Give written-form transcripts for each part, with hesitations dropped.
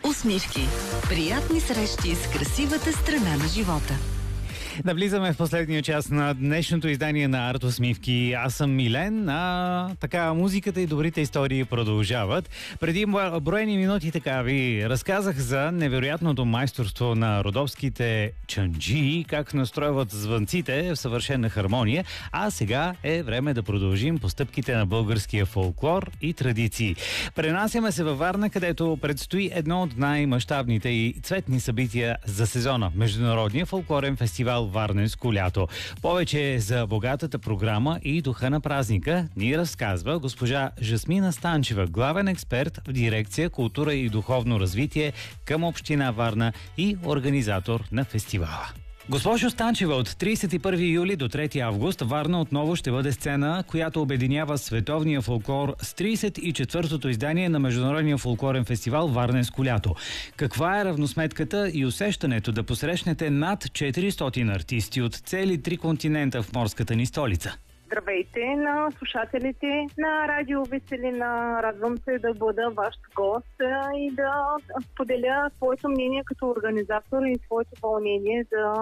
Усмивки. Приятни срещи с красивата страна на живота. Навлизаме в последния част на днешното издание на Арт Усмивки. Аз съм Милен, така музиката и добрите истории продължават. Преди броени минути така ви разказах за невероятното майсторство на родопските чанджии, как настройват звънците в съвършена хармония, а сега е време да продължим по стъпките на българския фолклор и традиции. Пренасяме се във Варна, където предстои едно от най-мащабните и цветни събития за сезона – Международния фолклорен фестивал Варненско лято. Повече за богатата програма и духа на празника ни разказва госпожа Жасмина Станчева, главен експерт в дирекция култура и духовно развитие към община Варна и организатор на фестивала. Госпожо Станчева, от 31 юли до 3 август Варна отново ще бъде сцена, която обединява световния фолклор с 34-то издание на Международния фолклорен фестивал Варненско лято. Каква е равносметката и усещането да посрещнете над 400 артисти от цели 3 континента в морската ни столица? Здравейте на слушателите на Радио Веселина. Радвам се да бъда ваш гост и да споделя своето мнение като организатор и своето вълнение за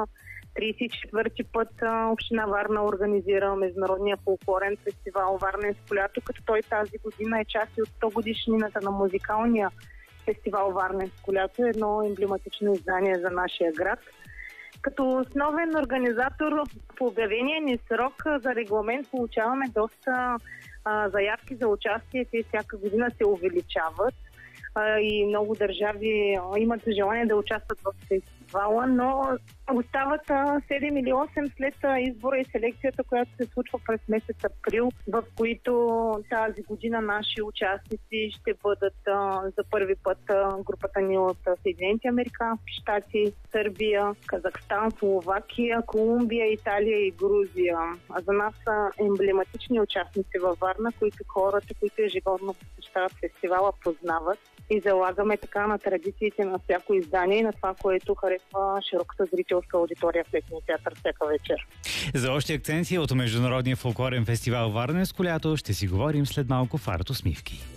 34-ти път община Варна организира Международния фолклорен фестивал Варненско лято, като той тази година е част от 100 годишнината на музикалния фестивал Варненско лято, едно емблематично издание за нашия град. Като основен организатор по обявения ни срок за регламент получаваме доста заявки за участие. Те всяка година се увеличават и много държави имат желание да участват в фестивала, но остават 7 или 8 след избора и селекцията, която се случва през месец април, в които тази година наши участници ще бъдат за първи път групата ни от Съединените американски щати, Сърбия, Казахстан, Словакия, Колумбия, Италия и Грузия. А за нас са емблематични участници във Варна, които хората, които ежегодно посещават фестивала, познават. И залагаме така на традициите на всяко издание и на това, което харесва широката зрителска аудитория в летния театър всяка вечер. За още акценти от Международния фолклорен фестивал Варненско лято ще си говорим след малко в Арт Усмивки.